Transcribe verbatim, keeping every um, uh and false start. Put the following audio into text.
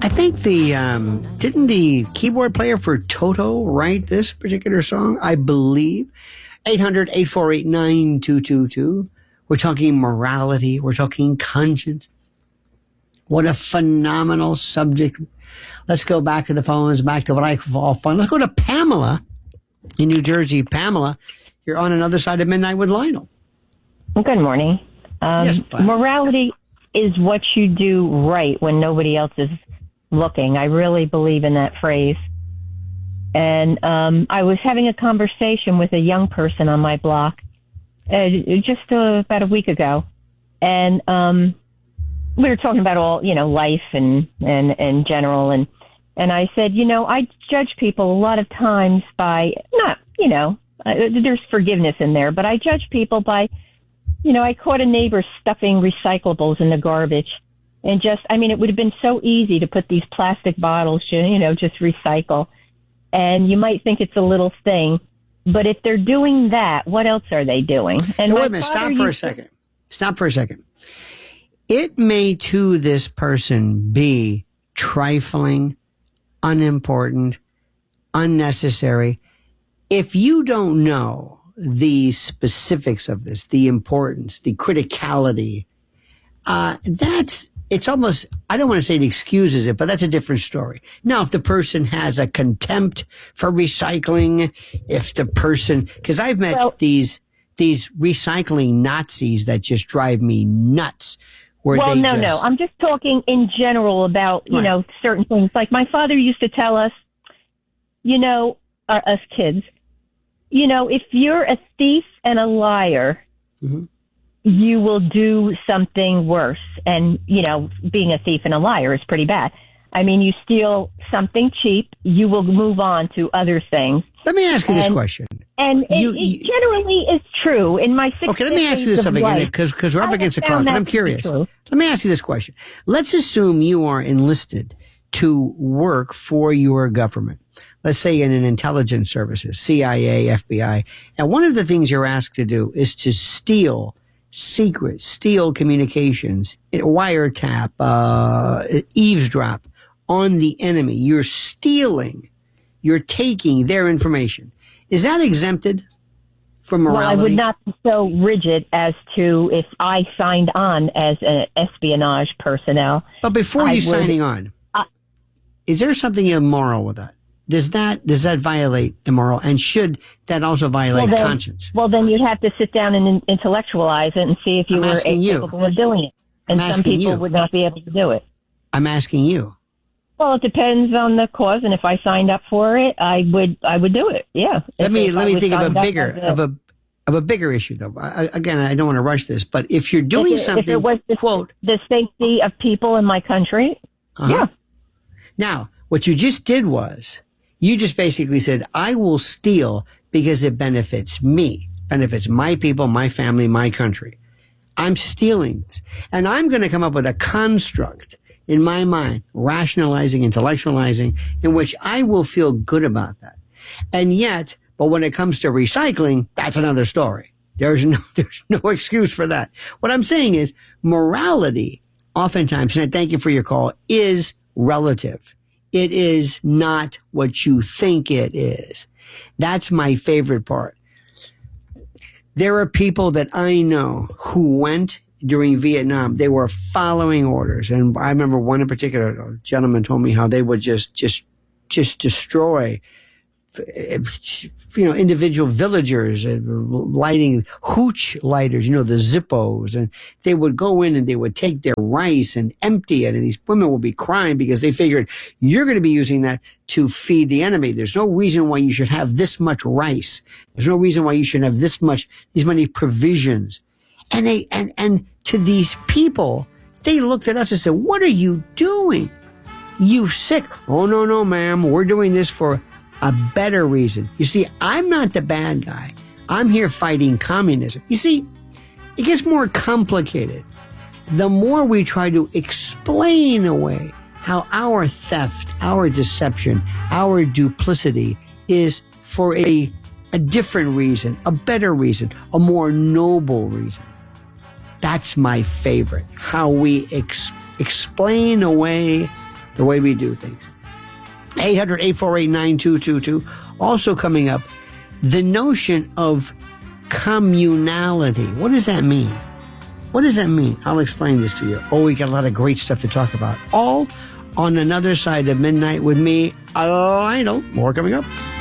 I think the, um, didn't the keyboard player for Toto write this particular song? I believe. eight hundred, eight four eight, nine two two two. We're talking morality. We're talking conscience. What a phenomenal subject. Let's go back to the phones, back to what I call fun. Let's go to Pamela in New Jersey. Pamela, you're on another side of midnight with Lionel. Good morning. Um, yes, morality is what you do right when nobody else is looking. I really believe in that phrase. And um, I was having a conversation with a young person on my block uh, just uh, about a week ago. And um, we were talking about all, you know, life and, and, and general. And, and I said, you know, I judge people a lot of times by not, you know, uh, there's forgiveness in there, but I judge people by, you know, I caught a neighbor stuffing recyclables in the garbage. And just, I mean, it would have been so easy to put these plastic bottles, you know, just recycle. And you might think it's a little thing, but if they're doing that, what else are they doing? And no, wait a minute, stop for a second. Stop for a second. It may to this person be trifling, unimportant, unnecessary. If you don't know the specifics of this, the importance, the criticality, uh, that's, it's almost, I don't want to say it excuses it, but that's a different story. Now, if the person has a contempt for recycling, if the person, because I've met well, these these recycling Nazis that just drive me nuts. Where well, they no, just, no. I'm just talking in general about, you right. know, certain things. Like my father used to tell us, you know, uh, us kids, you know, if you're a thief and a liar, mm-hmm. you will do something worse. And, you know, being a thief and a liar is pretty bad. I mean, you steal something cheap, you will move on to other things. Let me ask you and, this question. And you, it, it generally is true. In my six Okay, let me ask you this something, because because we're up against the clock, but I'm curious. Let me ask you this question. Let's assume you are enlisted to work for your government. Let's say in an intelligence services, C I A, F B I. And one of the things you're asked to do is to steal secret, steal communications, wiretap, uh, eavesdrop on the enemy. You're stealing, you're taking their information. Is that exempted from morality? Well, I would not be so rigid as to if I signed on as an espionage personnel. But before I you would, signing on, uh, is there something immoral with that? Does that does that violate immoral? And should that also violate well then, conscience? Well, then you'd have to sit down and intellectualize it and see if you I'm were capable you. of doing it. And I'm some people you. would not be able to do it. I'm asking you. Well, it depends on the cause, and if I signed up for it, I would I would do it. Yeah. Let if, me if let I me think of a bigger a, of a of a bigger issue, though. I, again, I don't want to rush this, but if you're doing if it, something, if it was the, quote the safety of people in my country, uh-huh. yeah. Now, what you just did was you just basically said, "I will steal because it benefits me, benefits my people, my family, my country. I'm stealing this, and I'm going to come up with a construct." In my mind, rationalizing, intellectualizing, in which I will feel good about that. And yet, but when it comes to recycling, that's another story. There's no, there's no excuse for that. What I'm saying is morality, oftentimes, and I thank you for your call, is relative. It is not what you think it is. That's my favorite part. There are people that I know who went during Vietnam. They were following orders. And I remember one in particular, a gentleman told me how they would just, just, just destroy, you know, individual villagers, lighting hooch lighters, you know, the Zippos. And they would go in and they would take their rice and empty it. And these women would be crying because they figured you're going to be using that to feed the enemy. There's no reason why you should have this much rice. There's no reason why you should have this much, these many provisions. And they, and, and to these people, they looked at us and said, "What are you doing? You sick." "Oh, no, no, ma'am. We're doing this for a better reason." You see, I'm not the bad guy. I'm here fighting communism. You see, it gets more complicated. The more we try to explain away how our theft, our deception, our duplicity is for a, a different reason, a better reason, a more noble reason. That's my favorite. How we ex- explain away the way we do things. eight hundred, eight four eight, nine two two two. Also coming up, the notion of communality. What does that mean? What does that mean? I'll explain this to you. Oh, we got a lot of great stuff to talk about. All on Another Side of Midnight with me, Lionel. More coming up.